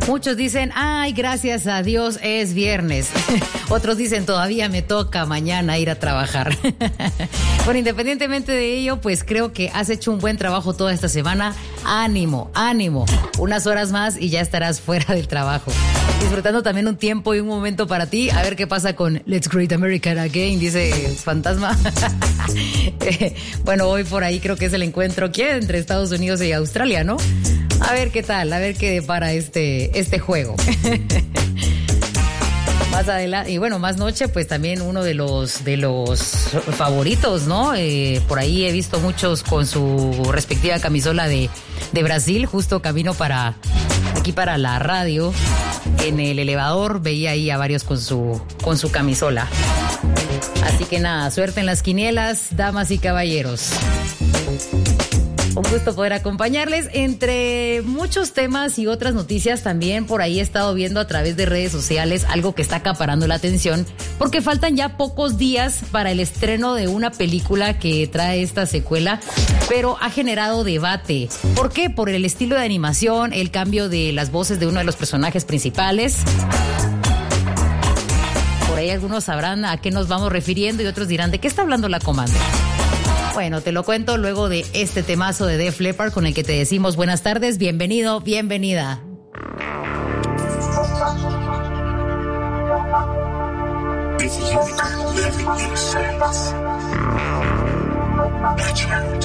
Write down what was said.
Muchos dicen, ay, gracias a Dios es viernes. Otros dicen, todavía me toca mañana ir a trabajar. Bueno, independientemente de ello, pues creo que has hecho un buen trabajo toda esta semana. Ánimo, ánimo. Unas horas más y ya estarás fuera del trabajo. Disfrutando también un tiempo y un momento para ti. A ver qué pasa con Let's Great America Again, dice el fantasma. Bueno, hoy por ahí creo que es el encuentro entre Estados Unidos y Australia, ¿no? A ver qué tal, a ver qué depara este juego. Más adelante, y bueno, más noche, pues también uno de los favoritos, ¿no? Por ahí he visto muchos con su respectiva camisola de Brasil, justo camino para la radio. En el elevador veía ahí a varios con su camisola. Así que nada, suerte en las quinielas, damas y caballeros. Un gusto poder acompañarles. Entre muchos temas y otras noticias, también por ahí he estado viendo a través de redes sociales algo que está acaparando la atención, porque faltan ya pocos días para el estreno de una película que trae esta secuela, pero ha generado debate. ¿Por qué? Por el estilo de animación, el cambio de las voces de uno de los personajes principales. Por ahí algunos sabrán a qué nos vamos refiriendo y otros dirán, ¿de qué está hablando la Commander? Bueno, te lo cuento luego de este temazo de Def Leppard con el que te decimos buenas tardes, bienvenido, bienvenida.